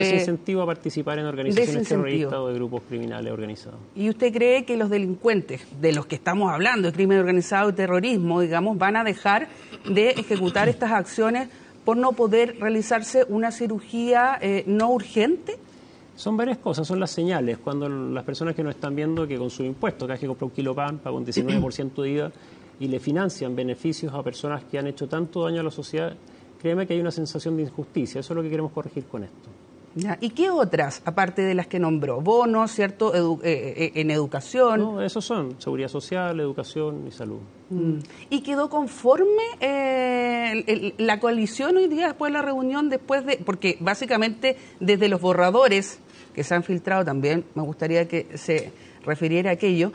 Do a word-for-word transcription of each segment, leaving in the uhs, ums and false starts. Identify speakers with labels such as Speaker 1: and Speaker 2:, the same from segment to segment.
Speaker 1: Desincentivo a participar en organizaciones terroristas o de grupos criminales organizados.
Speaker 2: ¿Y usted cree que los delincuentes, de los que estamos hablando, de crimen organizado y terrorismo, digamos, van a dejar de ejecutar estas acciones por no poder realizarse una cirugía eh, no urgente?
Speaker 1: Son varias cosas, son las señales. Cuando las personas que nos están viendo que con su impuesto, cada vez que compra un kilo de pan, paga un diecinueve por ciento de I V A y le financian beneficios a personas que han hecho tanto daño a la sociedad, créeme que hay una sensación de injusticia. Eso es lo que queremos corregir con esto.
Speaker 2: Ya. ¿Y qué otras, aparte de las que nombró? Bonos, ¿cierto? Edu eh, eh, en educación.
Speaker 1: No, esos son seguridad social, educación y salud.
Speaker 2: Mm. ¿Y quedó conforme eh, el, el, la coalición hoy día después de la reunión? después de Porque básicamente desde los borradores que se han filtrado también, me gustaría que se refiriera a aquello,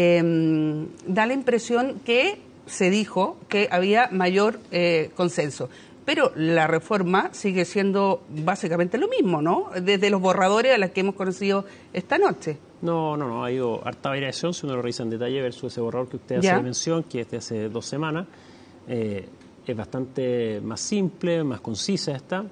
Speaker 2: eh, da la impresión que se dijo que había mayor eh, consenso. Pero la reforma sigue siendo básicamente lo mismo, ¿no? Desde los borradores a las que hemos conocido esta noche.
Speaker 1: No, no, no, ha habido harta variación si uno lo revisa en detalle versus ese borrador que usted hace de mención, que es de hace dos semanas. Eh, es bastante más simple, más concisa esta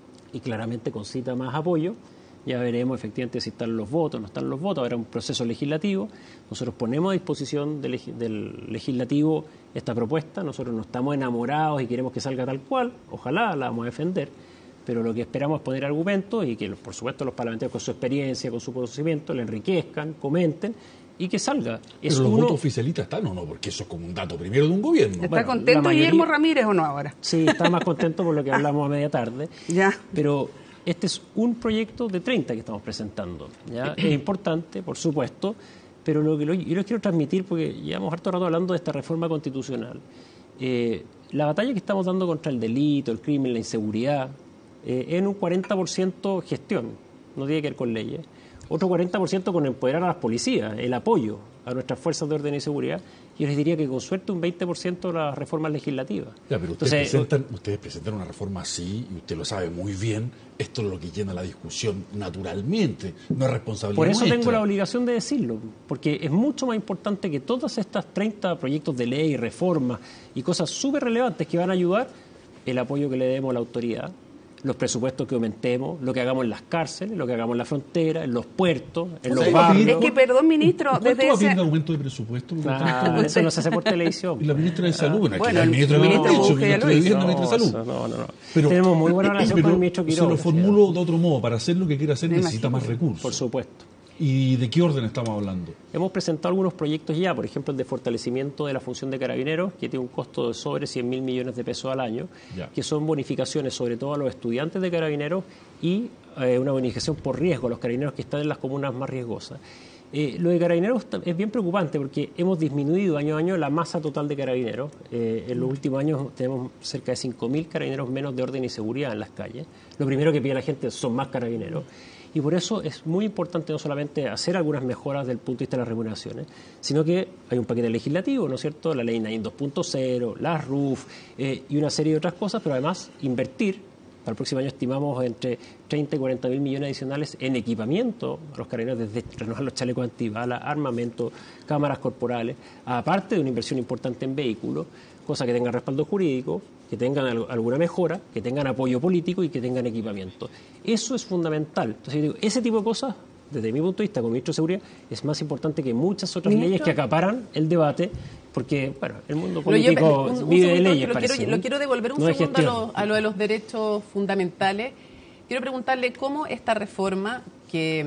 Speaker 1: y claramente concita más apoyo. Ya veremos efectivamente si están los votos, no están los votos, habrá un proceso legislativo. Nosotros ponemos a disposición del, del legislativo esta propuesta, nosotros no estamos enamorados y queremos que salga tal cual, ojalá la vamos a defender, pero lo que esperamos es poner argumentos y que, por supuesto, los parlamentarios con su experiencia, con su conocimiento, le enriquezcan, comenten y que salga.
Speaker 3: Es ¿Pero los uno... votos oficialistas están o no? Porque eso es como un dato primero de un gobierno.
Speaker 2: ¿Está
Speaker 1: bueno,
Speaker 2: contento
Speaker 1: mayoría...
Speaker 2: Guillermo Ramírez o no ahora?
Speaker 1: Sí, está más contento por lo que hablamos a media tarde,
Speaker 2: ya.
Speaker 1: Pero este es un proyecto de treinta que estamos presentando. ¿Ya? Es importante, por supuesto, pero lo que lo, yo les quiero transmitir, porque llevamos harto rato hablando de esta reforma constitucional. Eh, la batalla que estamos dando contra el delito, el crimen, la inseguridad, eh, en un cuarenta por ciento gestión, no tiene que ver con leyes. Otro cuarenta por ciento con empoderar a las policías, el apoyo a nuestras fuerzas de orden y seguridad. Yo les diría que con suerte un veinte por ciento las reformas legislativas.
Speaker 3: Ya, pero ustedes, Entonces, presentan, ustedes presentan una reforma así, y usted lo sabe muy bien, esto es lo que llena la discusión naturalmente, no es responsabilidad
Speaker 1: Por eso
Speaker 3: nuestra.
Speaker 1: Tengo la obligación de decirlo, porque es mucho más importante que todas estas treinta proyectos de ley, reformas y cosas súper relevantes que van a ayudar, el apoyo que le demos a la autoridad, los presupuestos que aumentemos, lo que hagamos en las cárceles, lo que hagamos en la frontera, en los puertos, en los barrios.
Speaker 2: Es que, perdón, ministro,
Speaker 3: ¿Cuánto
Speaker 2: desde
Speaker 3: va a pedir
Speaker 2: ese...
Speaker 3: aumento de presupuesto?
Speaker 1: Ah, eso no se hace por televisión.
Speaker 3: Y la ministra de Salud, bueno,
Speaker 2: bueno,
Speaker 3: el ministro de
Speaker 2: ministro
Speaker 3: Vivienda,
Speaker 2: Mujica
Speaker 3: el ministro de Vivienda, el ministro de Salud.
Speaker 1: No, no, no.
Speaker 3: Pero,
Speaker 1: tenemos muy buena relación
Speaker 3: pero
Speaker 1: con el ministro Quiroga.
Speaker 3: Se lo formulo de otro modo, para hacer lo que quiera hacer
Speaker 2: Me
Speaker 3: necesita
Speaker 2: imagino.
Speaker 3: más recursos.
Speaker 1: Por supuesto.
Speaker 3: ¿Y de qué orden estamos hablando?
Speaker 1: Hemos presentado algunos proyectos ya, por ejemplo, el de fortalecimiento de la función de carabineros, que tiene un costo de sobre cien mil millones de pesos al año, ya. que son bonificaciones sobre todo a los estudiantes de carabineros y eh, una bonificación por riesgo a los carabineros que están en las comunas más riesgosas. Eh, lo de carabineros es bien preocupante porque hemos disminuido año a año la masa total de carabineros. Eh, en los últimos años tenemos cerca de cinco mil carabineros menos de orden y seguridad en las calles. Lo primero que pide la gente son más carabineros. Y por eso es muy importante no solamente hacer algunas mejoras desde el punto de vista de las remuneraciones, sino que hay un paquete legislativo, ¿no es cierto? La ley Nain dos punto cero, la R U F eh, y una serie de otras cosas, pero además invertir. Para el próximo año estimamos entre treinta y cuarenta mil millones adicionales en equipamiento a los carabineros, desde renovar los chalecos antibalas, armamento, cámaras corporales, aparte de una inversión importante en vehículos, cosa que tengan respaldo jurídico, que tengan alguna mejora, que tengan apoyo político y que tengan equipamiento. Eso es fundamental. Entonces yo digo, ese tipo de cosas, desde mi punto de vista como ministro de Seguridad, es más importante que muchas otras ¿Ministro? leyes que acaparan el debate, porque bueno, el mundo político
Speaker 4: un, un
Speaker 1: vive de
Speaker 4: segundo,
Speaker 1: leyes,
Speaker 4: lo
Speaker 1: parece,
Speaker 4: quiero,
Speaker 1: ¿no?
Speaker 4: lo quiero devolver un
Speaker 1: no
Speaker 4: segundo a lo, a lo de los derechos fundamentales. Quiero preguntarle cómo esta reforma, que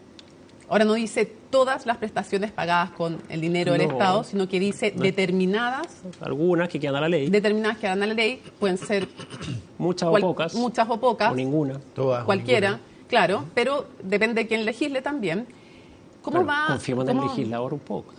Speaker 4: ahora no dice todas las prestaciones pagadas con el dinero no, del Estado, sino que dice no. determinadas.
Speaker 1: Algunas que quedan a la ley.
Speaker 4: Determinadas que quedan a la ley, pueden ser
Speaker 1: muchas
Speaker 4: cual,
Speaker 1: o pocas.
Speaker 4: Muchas o pocas.
Speaker 1: O ninguna.
Speaker 4: Todas. Cualquiera, ninguna. Claro, pero depende de quién legisle también. ¿Cómo
Speaker 1: claro,
Speaker 4: va?
Speaker 1: Confiemos
Speaker 4: cómo,
Speaker 1: en el legislador un poco.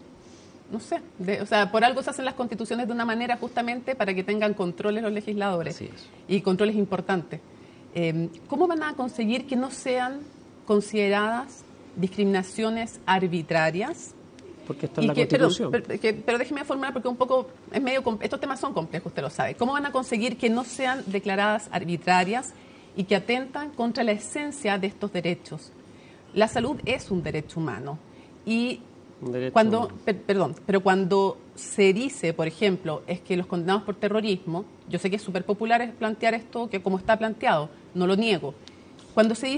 Speaker 4: No sé, de, o sea, por algo se hacen las constituciones de una manera justamente para que tengan controles los legisladores.
Speaker 1: Así es.
Speaker 4: Y controles importantes. Eh, ¿Cómo van a conseguir que no sean consideradas discriminaciones arbitrarias?
Speaker 1: Porque está en la
Speaker 4: que,
Speaker 1: Constitución.
Speaker 4: Pero, pero, que, pero déjeme formular porque un poco es medio estos temas son complejos, usted lo sabe. ¿Cómo van a conseguir que no sean declaradas arbitrarias y que atentan contra la esencia de estos derechos? La salud es un derecho humano y
Speaker 1: un derecho
Speaker 4: cuando,
Speaker 1: humano.
Speaker 4: per, perdón, pero cuando se dice, por ejemplo, es que los condenados por terrorismo, yo sé que es súper popular plantear esto que como está planteado, no lo niego. Cuando se